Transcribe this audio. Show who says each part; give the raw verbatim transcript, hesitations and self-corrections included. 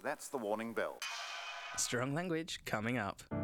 Speaker 1: That's the warning bell.
Speaker 2: Strong language coming up.